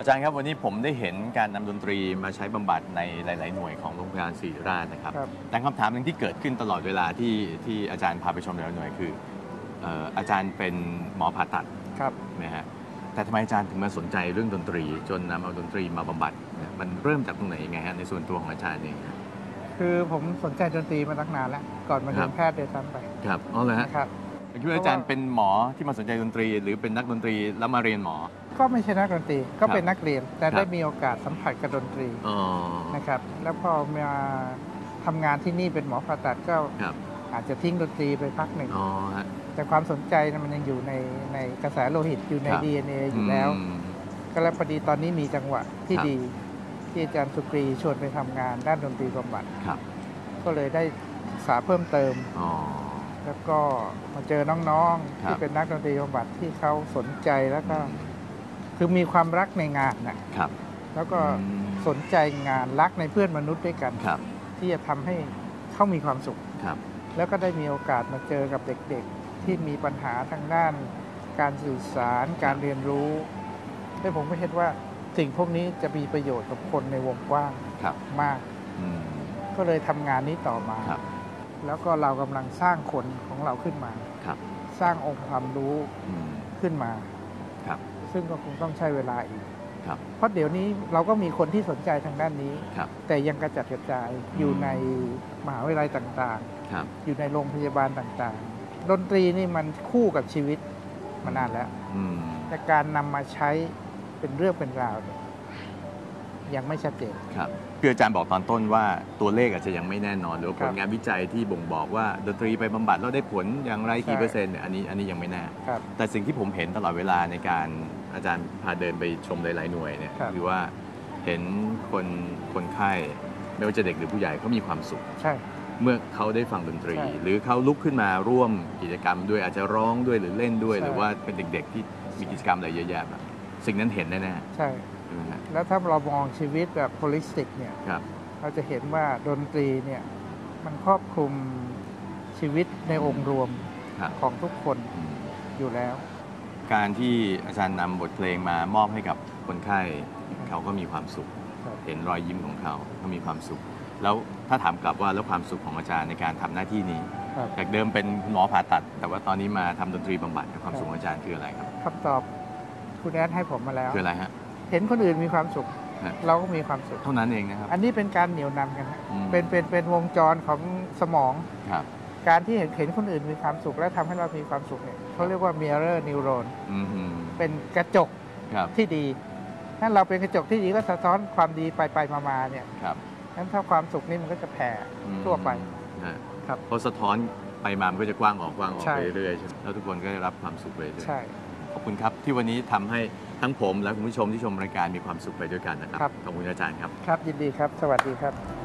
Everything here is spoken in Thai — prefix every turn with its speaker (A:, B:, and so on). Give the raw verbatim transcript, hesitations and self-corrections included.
A: อาจารย์ครับวันนี้ผมได้เห็นการนำดนตรีมาใช้บำบัดในหลายๆหน่วยของโรงพยาบาลศิริราชนะครับแต่คำถามหนึ่งที่เกิดขึ้นตลอดเวลาที่ที่อาจารย์พาไปชมแต่ละหน่วยคืออาจารย์เป็นหมอผ่าตัด
B: ครับ
A: นะฮะแต่ทำไมอาจารย์ถึงมาสนใจเรื่องดนตรีจนนำเอาดนตรีมาบำบัดมันเริ่มจากตรงไหนยังไงฮะในส่วนตัวของอาจารย์เอง
B: คือผมสนใจดนตรีมาตั้งนานแล้วก่อนมาเรียนแพทย์เดินซ้ำไป
A: ครับอ๋อเลยฮะ
B: ครับ
A: คิดว่าอาจารย์เป็นหมอที่มาสนใจดนตรีหรือเป็นนักดนตรีแล้วมาเรียนหมอ
B: ก็ไม่ใช่นักดนตรีก็เป็นนักเรียนแต่ได้มีโอกาสสัมผัสกับดนตรีนะครับแล้วพอมาทำงานที่นี่เป็นหมอผ่าตัดก็อาจจะทิ้งดนตรีไปพักหนึ่งแต่ความสนใจมันยังอยู่ในในกระแสโลหิตอยู่ใน ดี เอ็น เอ อยู่แล้วก็แล้วพอดีตอนนี้มีจังหวะที่ดีที่อาจารย์สุกรีชวนไปทำงานด้านดนตรีบำบัดก็เลยได้ศึกษาเพิ่มเติมแล้วก็มาเจอน้องๆที่เป็นนักดนตรีบำบัดที่เขาสนใจแล้วก็คือมีความรักในงานนะครับแล้วก็สนใจงานรักในเพื่อนมนุษย์ด้วยกันที่จะทำให้เขามีความสุขแล้วก็ได้มีโอกาสมาเจอกับเด็กๆที่มีปัญหาทางด้านการสื่อสารการเรียนรู้และผมก็เห็นว่าสิ่งพวกนี้จะมีประโยชน์กับคนในวงกว้างมากก็เลยทำงานนี้ต่อมาแล้วก็เรากำลังสร้างคนของเราขึ้นมาสร้างองค์ความรู้ขึ้นมาซึ่งก็คงต้องใช้เวลาอีกเพราะเดี๋ยวนี้เราก็มีคนที่สนใจทางด้านนี้แต่ยังกระจัดกระจายอยู่ในมหาวิทยาลัยต่างๆอยู่ในโรงพยาบาลต่างๆดนตรีนี่มันคู่กับชีวิตมานานแล้วแต่การนำมาใช้เป็นเรื่องเป็นราวเนี่ยยังไม่ชัดเจน
A: ครับคืออาจารย์บอกตอนต้นว่าตัวเลขอาจจะยังไม่แน่นอนหรือผลงานวิจัยที่บ่งบอกว่าดนตรีไปบำบัดแล้วได้ผลอย่างไรกี่เปอร์เซ็นต์เนี่ยอันนี้อันนี้ยังไม่แน่แต่สิ่งที่ผมเห็นตลอดเวลาในการอาจารย์พาเดินไปชมหลายๆหน่วยเนี่ยคือว่าเห็นคนคนไข้ไม่ว่าจะเด็กหรือผู้ใหญ่เขามีความสุขเมื่อเขาได้ฟังดนตรีหรือเขาลุกขึ้นมาร่วมกิจกรรมด้วยอาจจะร้องด้วยหรือเล่นด้วยหรือว่าเป็นเด็กๆที่มีกิจกรรมอะไรเยอะแยะแบบสิ่งนั้นเห็นแน่ๆ
B: ใช่แล้วถ้าเรามองชีวิตแบบโฮลิสติกเนี่ยเราจะเห็นว่าดนตรีเนี่ยมันครอบคลุมชีวิตในองค์รวมของทุกคนอยู่แล้ว
A: การที่อาจารย์นำบทเพลงมามอบให้กับคนไข้เขาก็มีความสุขเห็นรอยยิ้มของเขาเขามีความสุขแล้วถ้าถามกลับว่าแล้วความสุขของอาจารย์ในการทำหน้าที่นี้จากเดิมเป็นหมอผ่าตัดแต่ว่าตอนนี้มาทำดนตรีบำบัดความสุขของอาจารย์คืออะไรครับ
B: คำตอบคุณแอดให้ผมมาแล้ว
A: คืออะไรฮะ
B: เห็นคนอื่นมีความสุขเราก็มีความสุข
A: เท่านั้นเองนะครับ
B: อันนี้เป็นการเหนี่ยวนำกันเป็นเป็นเป็นวงจรของสมองการที่เห็นเห็นคนอื่นมีความสุขและทำให้เรามีความสุขเนี่ยเขาเรียกว่า mirror neuron เป็นกระจกที่ดีถ้าเราเป็นกระจกที่ดีก็สะท้อนความดีไปไปมาๆเนี่ยนั้นถ้าความสุขนี่มันก็จะแผ่ทั่วไป
A: ครับพอสะท้อนไปมามันก็จะกว้างออกกว้างออกไปเรื่อยๆแล้วทุกคนก็ได้รับความสุขไปเรื่อยๆขอบคุณครับที่วันนี้ทำให้ทั้งผมและคุณผู้ชมที่ชมรายการมีความสุขไปด้วยกันนะครับขอบคุณอาจารย์ครับ
B: ครับยินดีครับสวัสดีครับ